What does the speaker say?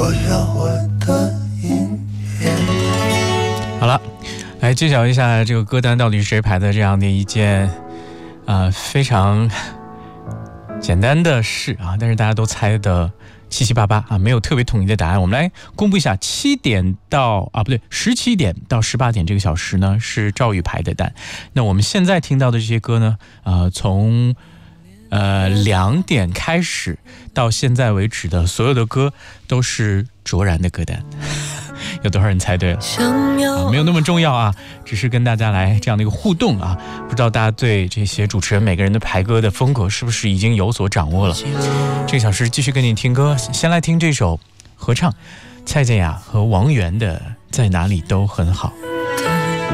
我要我的音乐。 好了，来揭晓一下这个歌单到底是谁排的，这样的一件非常简单的事啊，但是大家都猜的七七八八啊，没有特别统一的答案。我们来公布一下，17点到18点这个小时呢是赵宇排的单。那我们现在听到的这些歌呢，从2点开始到现在为止的所有的歌都是卓然的歌单。有多少人猜对了？没有那么重要啊，只是跟大家来这样的一个互动啊。不知道大家对这些主持人每个人的排歌的风格是不是已经有所掌握了？这个小时继续跟你听歌，先来听这首合唱蔡健雅和王源的《在哪里都很好》。